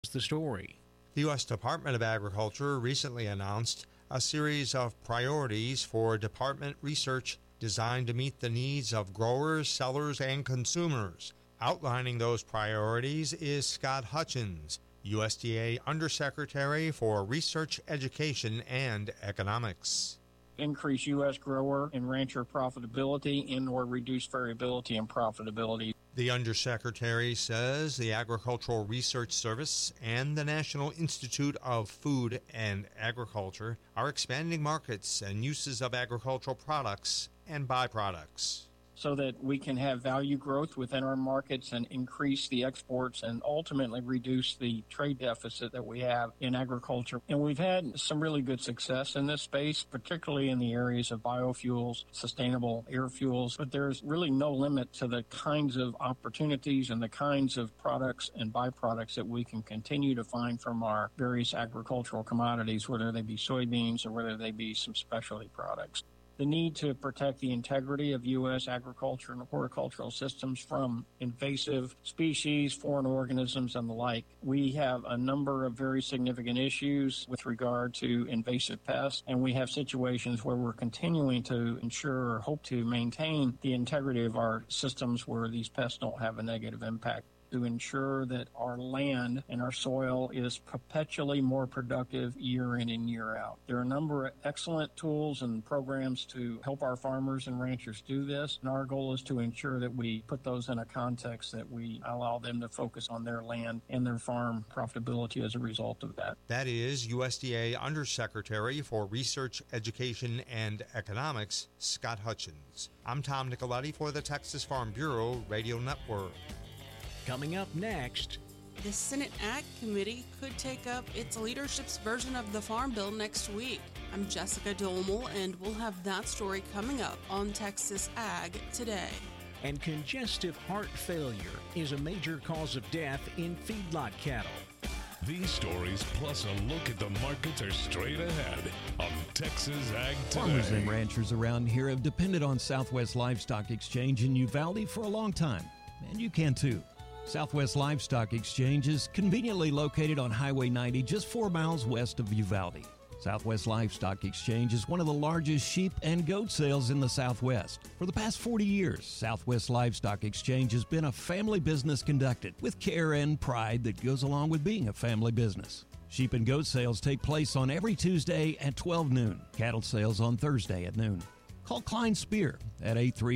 the story. The U.S. Department of Agriculture recently announced a series of priorities for department research designed to meet the needs of growers, sellers, and consumers. Outlining those priorities is Scott Hutchins, USDA Undersecretary for Research, Education, and Economics. Increase U.S. grower and rancher profitability and/or reduce variability in profitability. The Undersecretary says the Agricultural Research Service and the National Institute of Food and Agriculture are expanding markets and uses of agricultural products and byproducts, so that we can have value growth within our markets and increase the exports and ultimately reduce the trade deficit that we have in agriculture. And we've had some really good success in this space, particularly in the areas of biofuels, sustainable air fuels. But there's really no limit to the kinds of opportunities and the kinds of products and byproducts that we can continue to find from our various agricultural commodities, whether they be soybeans or whether they be some specialty products. The need to protect the integrity of U.S. agriculture and horticultural systems from invasive species, foreign organisms, and the like. We have a number of very significant issues with regard to invasive pests, and we have situations where we're continuing to ensure or hope to maintain the integrity of our systems where these pests don't have a negative impact, to ensure that our land and our soil is perpetually more productive year in and year out. There are a number of excellent tools and programs to help our farmers and ranchers do this, and our goal is to ensure that we put those in a context that we allow them to focus on their land and their farm profitability as a result of that. That is USDA Undersecretary for Research, Education, and Economics, Scott Hutchins. I'm Tom Nicoletti for the Texas Farm Bureau Radio Network. Coming up next, the Senate Ag Committee could take up its leadership's version of the Farm Bill next week. I'm Jessica Domel, and we'll have that story coming up on Texas Ag Today. And congestive heart failure is a major cause of death in feedlot cattle. These stories, plus a look at the markets, are straight ahead on Texas Ag Today. Farmers and ranchers around here have depended on Southwest Livestock Exchange in Uvalde for a long time, and you can too. Southwest Livestock Exchange is conveniently located on Highway 90, just 4 miles west of Uvalde. Southwest Livestock Exchange is one of the largest sheep and goat sales in the Southwest. For the past 40 years, Southwest Livestock Exchange has been a family business conducted with care and pride that goes along with being a family business. Sheep and goat sales take place on every Tuesday at 12 noon. Cattle sales on Thursday at noon. Call Klein Spear at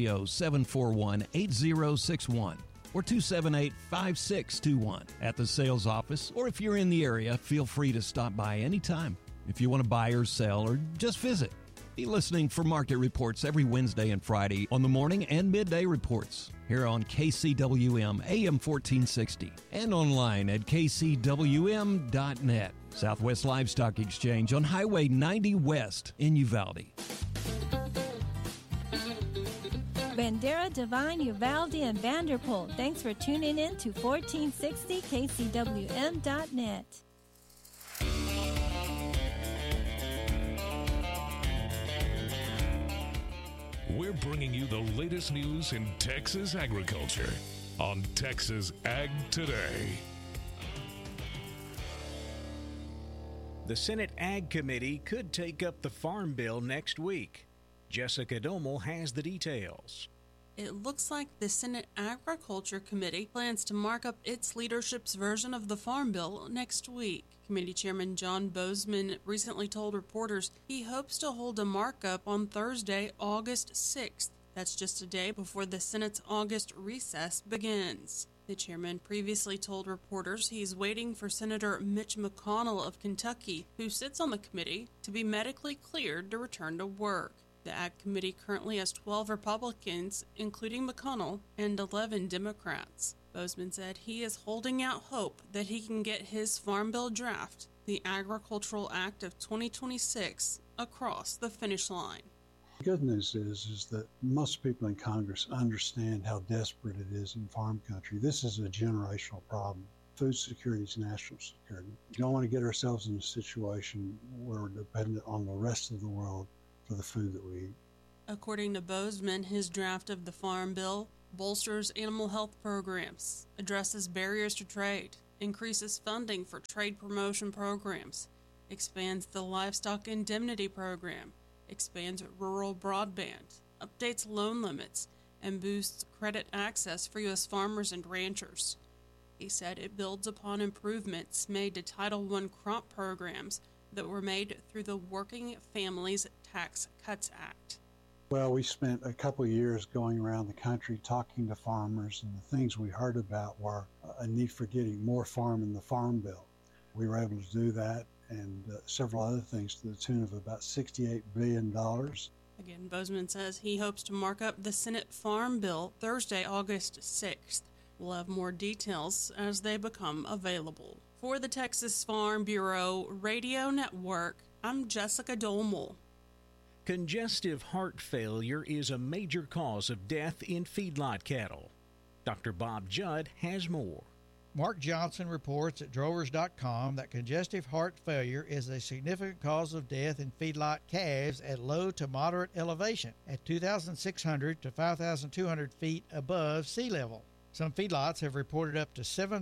830-741-8061. or 278-5621 at the sales office, or if you're in the area, feel free to stop by anytime. If you want to buy or sell or just visit, be listening for market reports every Wednesday and Friday on the morning and midday reports here on KCWM AM 1460 and online at kcwm.net. Southwest Livestock Exchange on Highway 90 West in Uvalde. Bandera, Divine, Uvalde, and Vanderpool. Thanks for tuning in to 1460 KCWM.net. We're bringing you the latest news in Texas agriculture on Texas Ag Today. The Senate Ag Committee could take up the Farm Bill next week. Jessica Domel has the details. It looks like the Senate Agriculture Committee plans to mark up its leadership's version of the Farm Bill next week. Committee Chairman John Bozeman recently told reporters he hopes to hold a markup on Thursday, August 6th. That's just a day before the Senate's August recess begins. The chairman previously told reporters he's waiting for Senator Mitch McConnell of Kentucky, who sits on the committee, to be medically cleared to return to work. The Ag Committee currently has 12 Republicans, including McConnell, and 11 Democrats. Bozeman said he is holding out hope that he can get his Farm Bill draft, the Agricultural Act of 2026, across the finish line. The good news is that most people in Congress understand how desperate it is in farm country. This is a generational problem. Food security is national security. We don't want to get ourselves in a situation where we're dependent on the rest of the world for the food that we eat. According to Bozeman, his draft of the Farm Bill bolsters animal health programs, addresses barriers to trade, increases funding for trade promotion programs, expands the livestock indemnity program, expands rural broadband, updates loan limits, and boosts credit access for U.S. farmers and ranchers. He said it builds upon improvements made to Title I crop programs that were made through the Working Families Tax Cuts Act. Well, we spent a couple of years going around the country talking to farmers, and the things we heard about were a need for getting more farm in the Farm Bill. We were able to do that and several other things to the tune of about $68 billion. Again, Bozeman says he hopes to mark up the Senate Farm Bill Thursday, August 6th. We'll have more details as they become available. For the Texas Farm Bureau Radio Network, I'm Jessica Domel. Congestive heart failure is a major cause of death in feedlot cattle. Dr. Bob Judd has more. Mark Johnson reports at drovers.com that congestive heart failure is a significant cause of death in feedlot calves at low to moderate elevation at 2,600 to 5,200 feet above sea level. Some feedlots have reported up to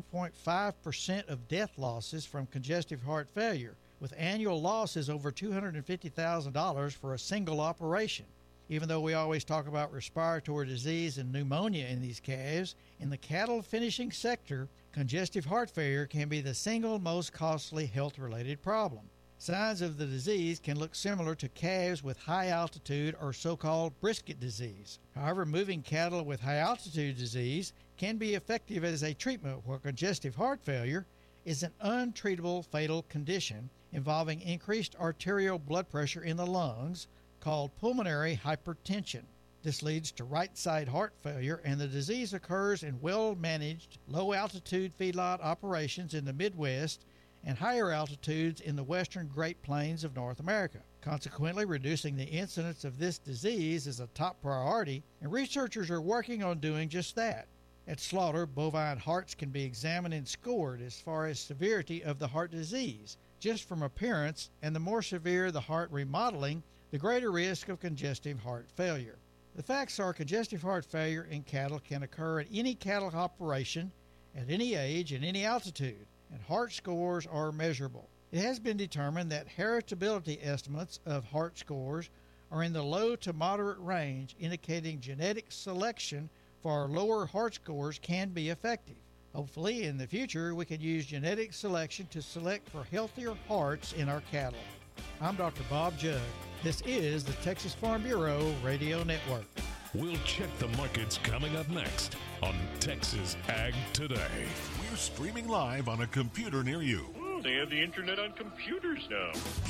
7.5% of death losses from congestive heart failure, with annual losses over $250,000 for a single operation. Even though we always talk about respiratory disease and pneumonia in these calves, in the cattle finishing sector, congestive heart failure can be the single most costly health-related problem. Signs of the disease can look similar to calves with high altitude or so-called brisket disease. However, moving cattle with high altitude disease can be effective as a treatment, where congestive heart failure is an untreatable fatal condition involving increased arterial blood pressure in the lungs called pulmonary hypertension. This leads to right-side heart failure, and the disease occurs in well-managed, low-altitude feedlot operations in the Midwest and higher altitudes in the western Great Plains of North America. Consequently, reducing the incidence of this disease is a top priority, and researchers are working on doing just that. At slaughter, bovine hearts can be examined and scored as far as severity of the heart disease, just from appearance, and the more severe the heart remodeling, the greater risk of congestive heart failure. The facts are congestive heart failure in cattle can occur at any cattle operation, at any age, and any altitude, and heart scores are measurable. It has been determined that heritability estimates of heart scores are in the low to moderate range, indicating genetic selection for lower heart scores can be effective. Hopefully, in the future, we can use genetic selection to select for healthier hearts in our cattle. I'm Dr. Bob Judd. This is the Texas Farm Bureau Radio Network. We'll check the markets coming up next on Texas Ag Today. We're streaming live on a computer near you. They have the internet on computers now.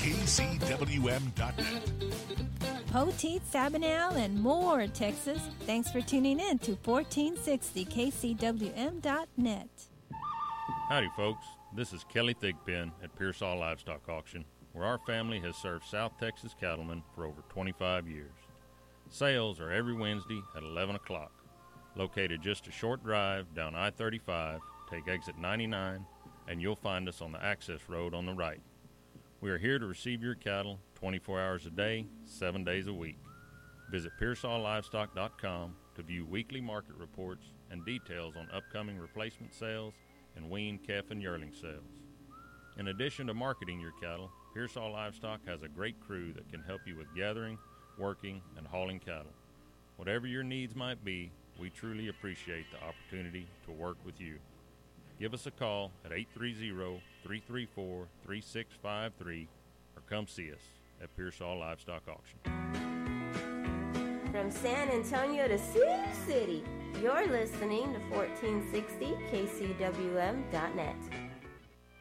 KCWM.net. Poteet, Sabinal, and more, Texas. Thanks for tuning in to 1460 KCWM.net. Howdy, folks. This is Kelly Thigpen at Pearsall Livestock Auction, where our family has served South Texas cattlemen for over 25 years. Sales are every Wednesday at 11 o'clock. Located just a short drive down I-35, take exit 99, and you'll find us on the access road on the right. We are here to receive your cattle 24 hours a day, 7 days a week. Visit PearsallLivestock.com to view weekly market reports and details on upcoming replacement sales and weaned calf and yearling sales. In addition to marketing your cattle, Pearsall Livestock has a great crew that can help you with gathering, working, and hauling cattle. Whatever your needs might be, we truly appreciate the opportunity to work with you. Give us a call at 830-334-3653 or come see us at Pearsall Livestock Auction. From San Antonio to Sioux City, you're listening to 1460 KCWM.net.